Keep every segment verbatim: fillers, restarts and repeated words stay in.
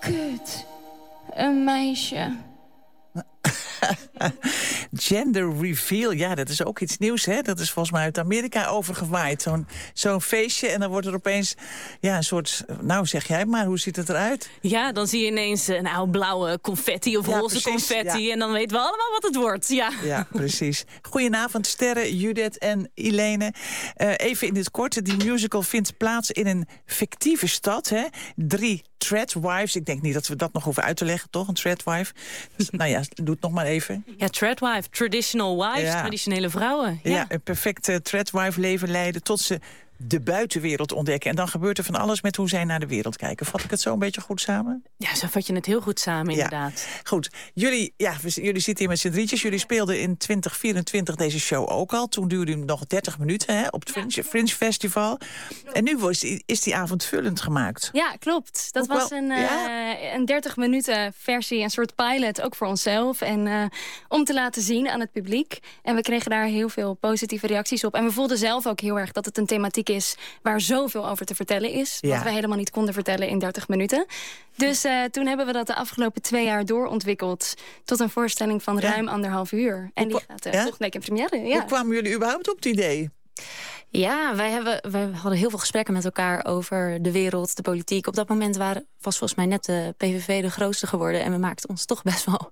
kut. Een meisje. Gender reveal, ja, dat is ook iets nieuws, hè? Dat is volgens mij uit Amerika overgewaaid. Zo'n zo'n feestje en dan wordt er opeens ja, een soort... Nou, zeg jij maar, hoe ziet het eruit? Ja, dan zie je ineens een oude blauwe confetti of Ja, roze precies, confetti. ja. En dan weten we allemaal wat het wordt. Ja, Ja, precies. Goedenavond, Sterre, Judith en Ilene. Uh, even in het kort, die musical vindt plaats in een fictieve stad, hè? Drie Tradwives. Ik denk niet dat we dat nog hoeven uit te leggen, toch? Een Tradwife. Dus, nou ja, doe het nog maar even. Ja, tradwife, traditional wives, Ja. traditionele vrouwen. Ja, Ja, een perfect uh, Tradwife leven leiden tot ze de buitenwereld ontdekken. En dan gebeurt er van alles met hoe zij naar de wereld kijken. Vat ik het zo een beetje goed samen? ja zo vat je het heel goed samen, Ja. inderdaad. Goed, jullie, ja, we- jullie zitten hier met z'n drietjes. Jullie speelden in twintig vierentwintig deze show ook al. Toen duurde het nog dertig minuten, hè, op het Fringe, Fringe Festival. En nu was, is die avond vullend gemaakt. Ja, klopt. Dat Ook was wel- een, ja? eh, een dertig minuten versie, een soort pilot, ook voor onszelf. En eh, om te laten zien aan het publiek. En we kregen daar heel veel positieve reacties op. En we voelden zelf ook heel erg dat het een thematiek is waar zoveel over te vertellen is. Ja. Wat we helemaal niet konden vertellen in dertig minuten. Dus uh, toen hebben we dat de afgelopen twee jaar doorontwikkeld tot een voorstelling van Ja. ruim anderhalf uur. En die Hoe- gaat uh, ja? volgende week in première. Ja. Hoe kwamen jullie überhaupt op het idee? Ja, wij, hebben, wij hadden heel veel gesprekken met elkaar over de wereld, de politiek. Op dat moment waren, was volgens mij net de P V V de grootste geworden. En we maakten ons toch best wel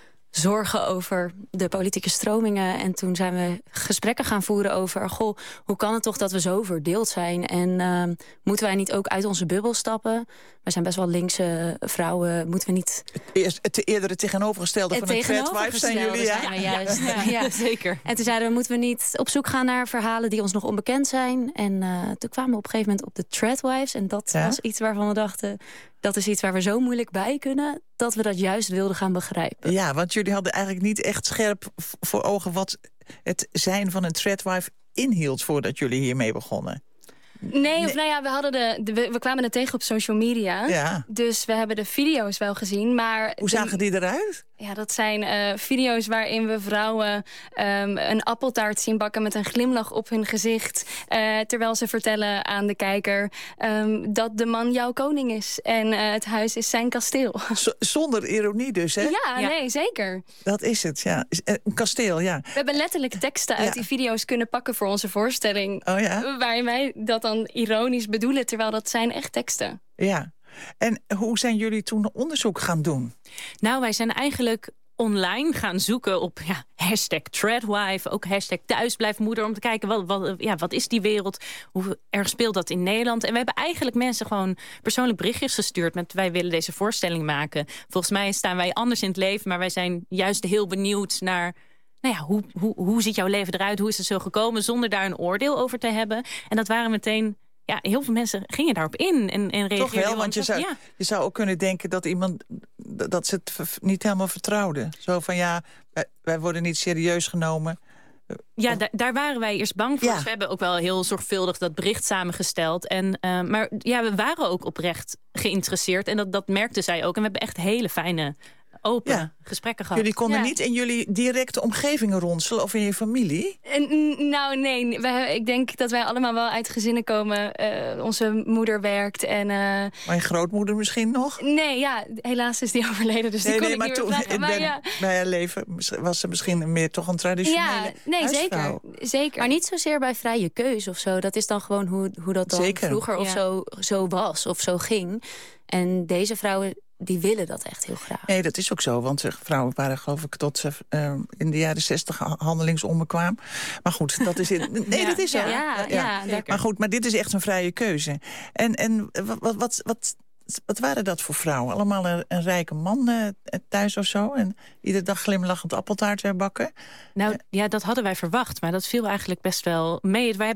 zorgen over de politieke stromingen. En toen zijn we gesprekken gaan voeren over... goh, hoe kan het toch dat we zo verdeeld zijn? En uh, moeten wij niet ook uit onze bubbel stappen? Wij zijn best wel linkse vrouwen. Moeten we niet... Eerst het eerder tegenovergestelde Het van een Tradwife zijn jullie, ja? zijn we juist. Ja, ja. Zeker. En toen zeiden we, moeten we niet op zoek gaan naar verhalen die ons nog onbekend zijn? En uh, toen kwamen we op een gegeven moment op de Tradwives. En dat Ja? was iets waarvan we dachten... dat is iets waar we zo moeilijk bij kunnen... dat we dat juist wilden gaan begrijpen. Ja, want jullie hadden eigenlijk niet echt scherp v- voor ogen... wat het zijn van een Tradwife inhield voordat jullie hiermee begonnen. Nee, of Nee. nou ja, we, hadden de, de, we, we kwamen er tegen op social media. Ja. Dus we hebben de video's wel gezien. Maar Hoe de- zagen die eruit? Ja, dat zijn uh, video's waarin we vrouwen um, een appeltaart zien bakken met een glimlach op hun gezicht. Uh, terwijl ze vertellen aan de kijker um, dat de man jouw koning is. En uh, het huis is zijn kasteel. Z- zonder ironie dus, hè? Ja, Ja. nee, zeker. Dat is het, ja. Is- eh, Een kasteel, ja. We hebben letterlijk teksten uit Ja. die video's kunnen pakken voor onze voorstelling. Oh ja? Waarin wij dat dan ironisch bedoelen, terwijl dat zijn echt teksten. Ja. En hoe zijn jullie toen onderzoek gaan doen? Nou, wij zijn eigenlijk online gaan zoeken op ja, hashtag Tradwife, ook hashtag thuisblijfmoeder, om te kijken wat, wat, ja, wat is die wereld, hoe erg speelt dat in Nederland. En we hebben eigenlijk mensen gewoon persoonlijk berichtjes gestuurd met wij willen deze voorstelling maken. Volgens mij staan wij anders in het leven, maar wij zijn juist heel benieuwd naar... Nou ja, hoe, hoe, hoe ziet jouw leven eruit? Hoe is het zo gekomen? Zonder daar een oordeel over te hebben. En dat waren meteen... Ja, heel veel mensen gingen daarop in en, en reageerden. Toch wel, want je zou, Ja. je zou ook kunnen denken dat iemand dat ze het v- niet helemaal vertrouwden. Zo van ja, wij, wij worden niet serieus genomen. Ja, da- daar waren wij eerst bang voor. Ja. Dus we hebben ook wel heel zorgvuldig dat bericht samengesteld. En, uh, maar ja, we waren ook oprecht geïnteresseerd. En dat, dat merkten zij ook. En we hebben echt hele fijne, open Ja. gesprekken gehad. Jullie konden Ja. niet in jullie directe omgeving ronselen of in je familie? En, mm, nou, nee. Wij, ik denk dat wij allemaal wel uit gezinnen komen. Uh, onze moeder werkt en... Uh, Maar je grootmoeder misschien nog? nee, ja, helaas is die overleden, dus die Nee, kon nee, ik maar niet meer toen vragen. in Maar ben- ja, bij haar leven was ze misschien meer toch een traditionele ja, nee, zeker. huisvrouw. zeker. Maar niet zozeer bij vrije keus of zo. Dat is dan gewoon hoe, hoe dat dan Zeker. vroeger of Ja. zo, zo was of zo ging. En deze vrouwen, die willen dat echt heel graag. Nee, dat is ook zo, want eh, vrouwen waren geloof ik tot ze uh, in de jaren zestig handelingsonbekwaam. Maar goed, dat is in, nee, Ja. dat is zo. Ja, ja, ja, zeker. Maar goed, maar dit is echt een vrije keuze. En, en wat, wat, wat, wat, wat waren dat voor vrouwen? Allemaal een, een rijke man uh, thuis of zo? En iedere dag glimlachend appeltaart uh, bakken? Nou ja, dat hadden wij verwacht. Maar dat viel eigenlijk best wel mee. Wij